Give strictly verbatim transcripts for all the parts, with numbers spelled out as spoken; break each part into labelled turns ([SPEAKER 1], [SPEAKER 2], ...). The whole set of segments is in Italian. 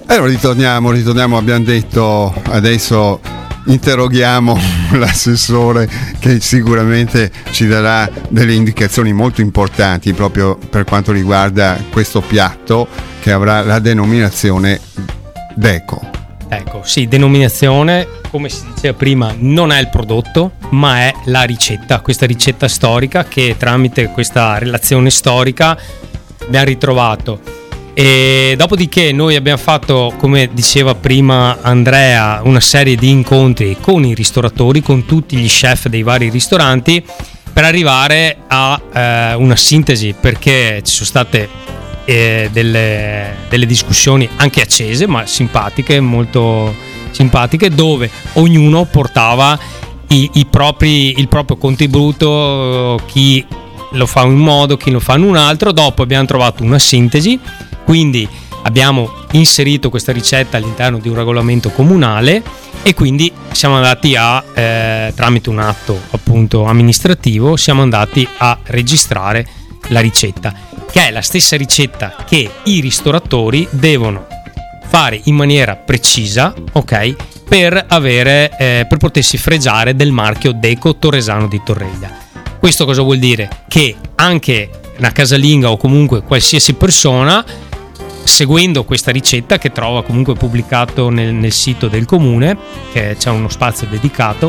[SPEAKER 1] Allora ritorniamo, ritorniamo, abbiamo detto, adesso interroghiamo l'assessore che sicuramente ci darà delle indicazioni molto importanti proprio per quanto riguarda questo piatto che avrà la denominazione Deco.
[SPEAKER 2] Ecco, sì, denominazione, come si diceva prima, non è il prodotto, ma è la ricetta, questa ricetta storica che tramite questa relazione storica abbiamo ritrovato. E dopodiché noi abbiamo fatto, come diceva prima Andrea, una serie di incontri con i ristoratori, con tutti gli chef dei vari ristoranti, per arrivare a eh, una sintesi, perché ci sono state eh, delle, delle discussioni anche accese, ma simpatiche, molto simpatiche, dove ognuno portava i, i propri, il proprio contributo, chi lo fa in un modo, chi lo fa in un altro. Dopo abbiamo trovato una sintesi. Quindi abbiamo inserito questa ricetta all'interno di un regolamento comunale e quindi siamo andati a, eh, tramite un atto appunto amministrativo, siamo andati a registrare la ricetta, che è la stessa ricetta che i ristoratori devono fare in maniera precisa, ok, per avere, eh, per potersi fregiare del marchio Deco Torresano di Torreglia. Questo cosa vuol dire? Che anche una casalinga o comunque qualsiasi persona, seguendo questa ricetta che trova comunque pubblicato nel, nel sito del comune, che c'è uno spazio dedicato,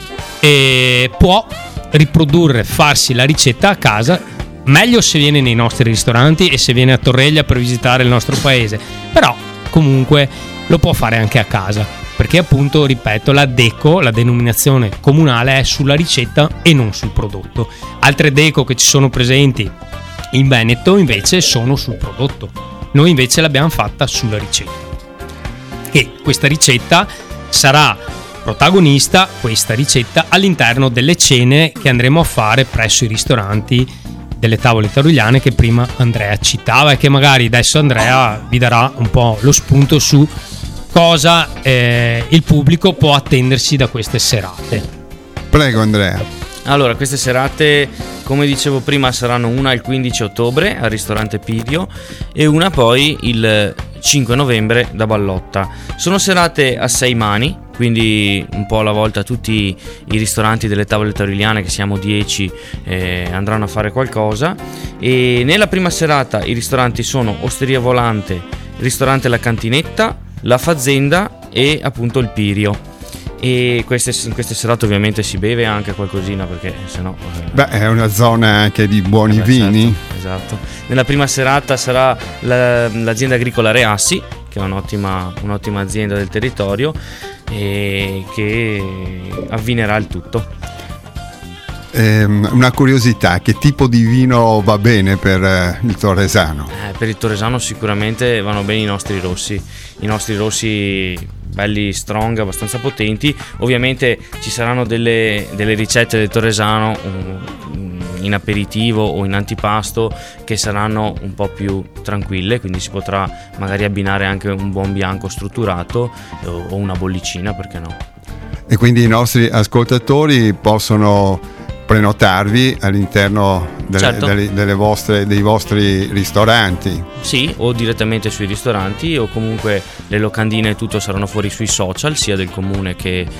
[SPEAKER 2] e può riprodurre, farsi la ricetta a casa. Meglio se viene nei nostri ristoranti e se viene a Torreglia per visitare il nostro paese, però comunque lo può fare anche a casa, perché appunto, ripeto, la Deco, la denominazione comunale, è sulla ricetta e non sul prodotto. Altre Deco che ci sono presenti in Veneto invece sono sul prodotto. Noi invece l'abbiamo fatta sulla ricetta, e questa ricetta sarà protagonista, questa ricetta, all'interno delle cene che andremo a fare presso i ristoranti delle tavole taurigliane che prima Andrea citava, e che magari adesso Andrea vi darà un po' lo spunto su cosa eh, il pubblico può attendersi da queste serate.
[SPEAKER 1] Prego Andrea.
[SPEAKER 3] Allora, queste serate, come dicevo prima, saranno una il quindici ottobre al ristorante Pidio e una poi il cinque novembre da Ballotta. Sono serate a sei mani, quindi un po' alla volta tutti i ristoranti delle tavole taurigliane, che siamo dieci, eh, andranno a fare qualcosa. E nella prima serata i ristoranti sono Osteria Volante, ristorante La Cantinetta, La Fazzenda e appunto il Pirio. E queste, in queste serate ovviamente si beve anche qualcosina, perché sennò eh...
[SPEAKER 1] beh, è una zona anche di buoni eh beh, vini.
[SPEAKER 3] Certo, esatto. Nella prima serata sarà la, l'azienda agricola Reassi, che è un'ottima, un'ottima azienda del territorio e che avvinerà il tutto.
[SPEAKER 1] Ehm, una curiosità, che tipo di vino va bene per eh, il Torresano?
[SPEAKER 3] Eh, per il Torresano sicuramente vanno bene i nostri rossi, i nostri rossi belli strong, abbastanza potenti. Ovviamente ci saranno delle, delle ricette del Torresano um, in aperitivo o in antipasto che saranno un po' più tranquille, quindi si potrà magari abbinare anche un buon bianco strutturato o, o una bollicina, perché no?
[SPEAKER 1] E quindi i nostri ascoltatori possono prenotarvi all'interno delle,
[SPEAKER 3] certo.
[SPEAKER 1] delle, delle vostre, dei vostri ristoranti.
[SPEAKER 3] Sì, o direttamente sui ristoranti, o comunque le locandine e tutto saranno fuori sui social, sia del comune che